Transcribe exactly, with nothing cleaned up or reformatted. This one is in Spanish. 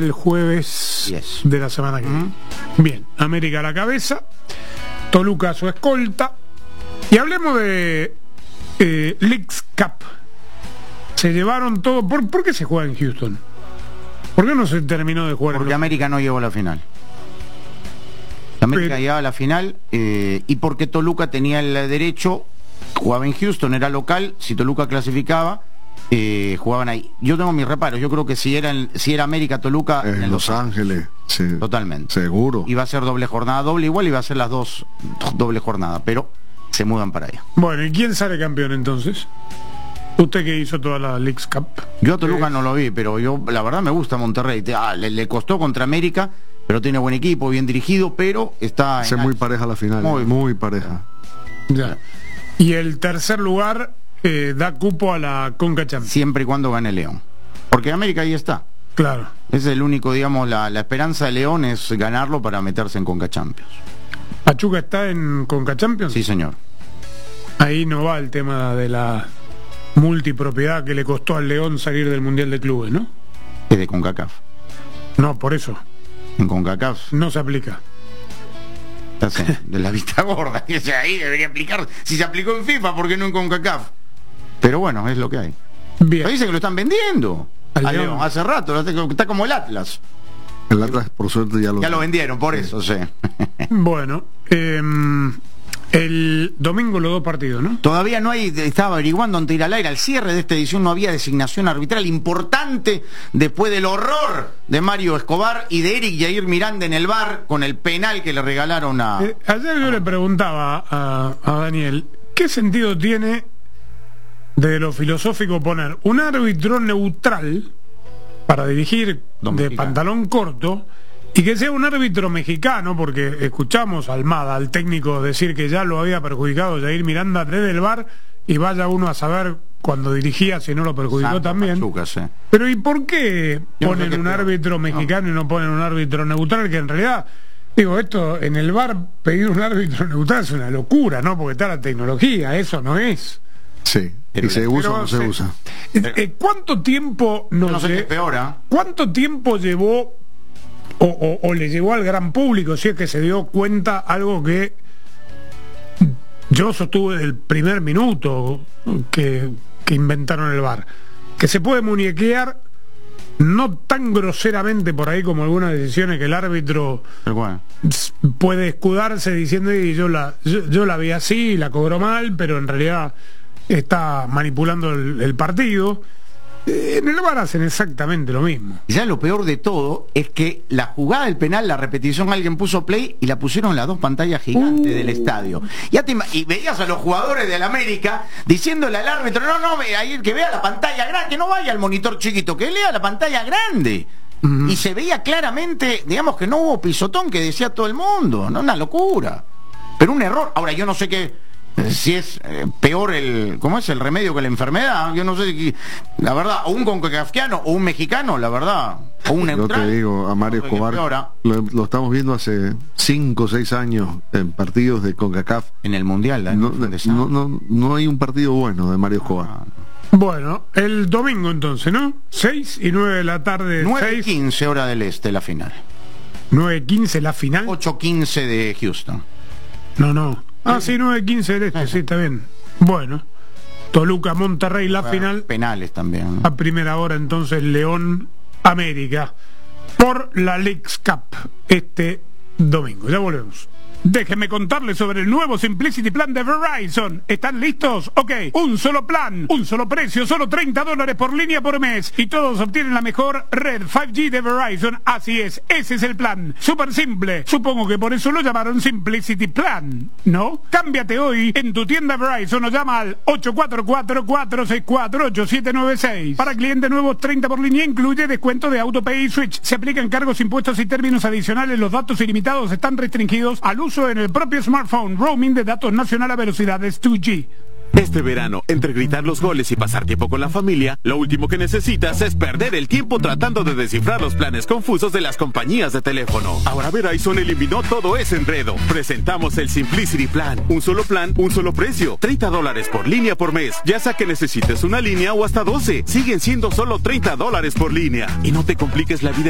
el jueves yes. de la semana que viene. Uh-huh. Bien, América a la cabeza, Toluca a su escolta. Y hablemos de eh, Leagues Cup. Se llevaron todo. ¿Por, ¿Por qué se juega en Houston? ¿Por qué no se terminó de jugar? Porque América no llegó a la final. América Pero... llegaba a la final eh, y porque Toluca tenía el derecho, jugaba en Houston, era local, si Toluca clasificaba, eh, jugaban ahí. Yo tengo mis reparos, yo creo que si era, si era América Toluca en, en Los Ángeles, sí, totalmente. Seguro. Iba a ser doble jornada, doble igual, iba a ser las dos doble jornada, pero se mudan para allá. Bueno, ¿y quién sale campeón entonces? Usted que hizo toda la Leagues Cup. Yo a Toluca eh... no lo vi, pero yo la verdad me gusta Monterrey. Ah, le, le costó contra América, pero tiene buen equipo, bien dirigido, pero está... Es muy pareja la final, muy, muy pareja. Ya. Y el tercer lugar eh, da cupo a la Conca Champions. Siempre y cuando gane León. Porque América ahí está. Claro. Es el único, digamos, la, la esperanza de León es ganarlo para meterse en Conca Champions. ¿Pachuca está en Conca Champions? Sí, señor. Ahí no va el tema de la multipropiedad que le costó al León salir del Mundial de Clubes, ¿no? Es de CONCACAF. No, por eso. En CONCACAF no se aplica. Así, de la vista gorda. O sea, ahí debería aplicar. Si se aplicó en FIFA, ¿por qué no en CONCACAF? Pero bueno, es lo que hay. Bien. Pero dicen que lo están vendiendo al León. León. Hace rato, está como el Atlas. El Atlas, por suerte, ya lo... Ya lo vendieron, por eso, sí. Bueno, eh, el domingo los dos partidos, ¿no? Todavía no hay, estaba averiguando ante ir al aire, al cierre de esta edición no había designación arbitral importante después del horror de Mario Escobar y de Eric Jair Miranda en el V A R con el penal que le regalaron a... Eh, ayer yo le preguntaba a, a Daniel, ¿qué sentido tiene de lo filosófico poner un árbitro neutral para dirigir de pantalón corto y que sea un árbitro mexicano? Porque escuchamos a Almada, al técnico, decir que ya lo había perjudicado Jair Miranda desde el V A R, y vaya uno a saber cuando dirigía si no lo perjudicó Santa también. Pachuca, sí. Pero ¿y por qué Yo ponen no sé un qué árbitro mexicano no. y no ponen un árbitro neutral? Que en realidad, digo, esto en el V A R pedir un árbitro neutral es una locura, ¿no? Porque está la tecnología, eso no es. Sí, y se usa o no se, se usa. Eh, ¿Cuánto tiempo nos no sé qué es peor, ¿eh? ¿Cuánto tiempo llevó o, o, o le llevó al gran público, si es que se dio cuenta, algo que yo sostuve del primer minuto que, que inventaron el V A R, que se puede muñequear no tan groseramente por ahí como algunas decisiones que el árbitro bueno. puede escudarse diciendo y yo la yo, yo la vi así, la cobró mal, pero en realidad está manipulando el, el partido? En el V A R hacen exactamente lo mismo. Ya lo peor de todo es que la jugada del penal, la repetición, alguien puso play y la pusieron en las dos pantallas gigantes uh. del estadio. Ya te, y veías a los jugadores del América diciéndole al árbitro, no, no, ahí que vea la pantalla grande, que no vaya al monitor chiquito, que lea la pantalla grande. Uh-huh. Y se veía claramente, digamos, que no hubo pisotón, que decía todo el mundo, no, una locura. Pero un error. Ahora yo no sé qué... si es eh, peor el, ¿cómo es? El remedio que la enfermedad. Yo no sé si, la verdad, o un concacafquiano o un mexicano, la verdad, o un neutral. Yo te digo, a Mario Escobar lo, lo estamos viendo hace cinco o seis años en partidos de CONCACAF. En el Mundial, ¿eh? no, no, no, no hay un partido bueno de Mario Escobar. Ah, no. Bueno, el domingo entonces, ¿no? seis y nueve de la tarde. nueve y quince hora del este, la final. nueve y quince la final. ocho quince de Houston. No, no. Ah, sí, nueve quince del este, sí, está bien. Bueno, Toluca, Monterrey, la bueno, final. Penales también, ¿no? A primera hora, entonces, León, América, por la Leagues Cup, este domingo. Ya volvemos. Déjenme contarles sobre el nuevo Simplicity Plan de Verizon. ¿Están listos? Ok, un solo plan, un solo precio, solo treinta dólares por línea por mes. Y todos obtienen la mejor red cinco G de Verizon. Así es, ese es el plan. Súper simple. Supongo que por eso lo llamaron Simplicity Plan, ¿no? Cámbiate hoy en tu tienda Verizon o llama al ocho cuatro cuatro, cuatro seis cuatro, ocho siete nueve seis. Para clientes nuevos, treinta por línea, incluye descuento de AutoPay y Switch. Se aplican cargos, impuestos y términos adicionales. Los datos ilimitados están restringidos al uso en el propio smartphone. Roaming de datos nacional a velocidades dos G. Este verano, entre gritar los goles y pasar tiempo con la familia, lo último que necesitas es perder el tiempo tratando de descifrar los planes confusos de las compañías de teléfono. Ahora Verizon eliminó todo ese enredo. Presentamos el Simplicity Plan. Un solo plan, un solo precio. treinta dólares por línea por mes. Ya sea que necesites una línea o hasta doce. Siguen siendo solo treinta dólares por línea. Y no te compliques la vida